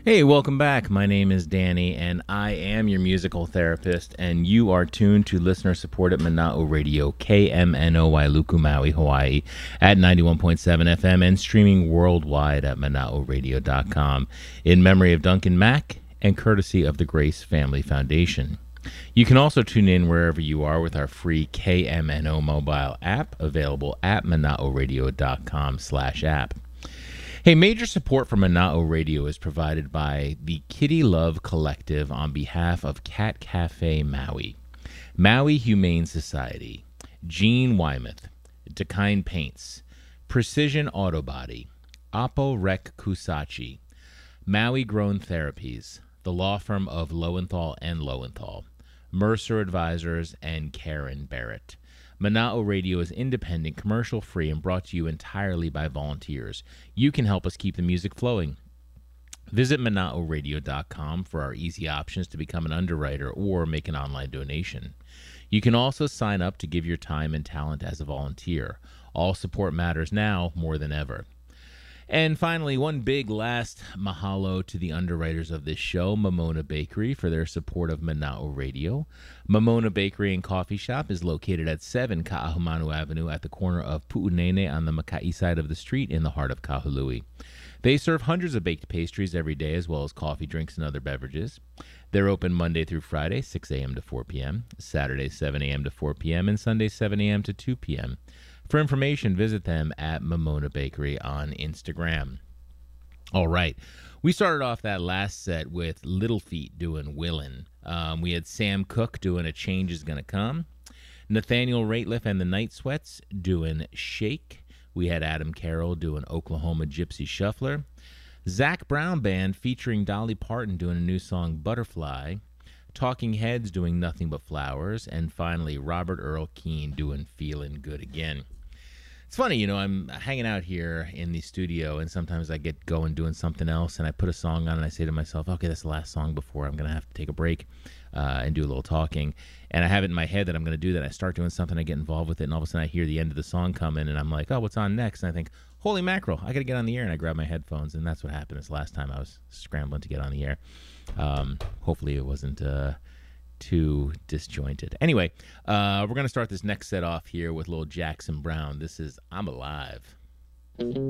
Hey, welcome back. My name is Danny, and I am your musical therapist, and you are tuned to listener-supported Mana'o Radio, KMNO Wailuku, Maui, Hawaii, at 91.7 FM and streaming worldwide at Mana'oRadio.com in memory of Duncan Mack and courtesy of the Grace Family Foundation. You can also tune in wherever you are with our free KMNO mobile app available at Mana'oRadio.com/app. Hey, major support for Mana'o Radio is provided by the Kitty Love Collective on behalf of Cat Cafe Maui, Maui Humane Society, Gene Wymuth, Dakine Paints, Precision Auto Body, Oppo Rec Kusachi, Maui Grown Therapies, the law firm of Lowenthal and Lowenthal, Mercer Advisors, and Karen Barrett. Mana'o Radio is independent, commercial-free, and brought to you entirely by volunteers. You can help us keep the music flowing. Visit Mana'oRadio.com for our easy options to become an underwriter or make an online donation. You can also sign up to give your time and talent as a volunteer. All support matters now more than ever. And finally, one big last mahalo to the underwriters of this show, Momona Bakery, for their support of Mana'o Radio. Momona Bakery and Coffee Shop is located at 7 Ka'ahumanu Avenue at the corner of Pu'unene on the Makai side of the street in the heart of Kahului. They serve hundreds of baked pastries every day as well as coffee, drinks, and other beverages. They're open Monday through Friday, 6 a.m. to 4 p.m., Saturday, 7 a.m. to 4 p.m., and Sunday, 7 a.m. to 2 p.m. For information, visit them at Momona Bakery on Instagram. All right. We started off that last set with Little Feat doing Willin'. We had Sam Cooke doing A Change Is Gonna Come. Nathaniel Rateliff and the Night Sweats doing Shake. We had Adam Carroll doing Oklahoma Gypsy Shuffler. Zach Brown Band featuring Dolly Parton doing a new song, Butterfly. Talking Heads doing Nothing But Flowers. And finally, Robert Earl Keen doing Feelin' Good Again. It's funny, I'm hanging out here in the studio, and sometimes I get going doing something else, and I put a song on, and I say to myself, okay, that's the last song before I'm going to have to take a break and do a little talking. And I have it in my head that I'm going to do that. I start doing something, I get involved with it, and all of a sudden I hear the end of the song coming, and I'm like, oh, what's on next? And I think, holy mackerel, I got to get on the air, and I grab my headphones, and that's what happened this last time I was scrambling to get on the air. Hopefully it wasn't too disjointed. Anyway, we're going to start this next set off here with little Jackson Browne. This is I'm Alive.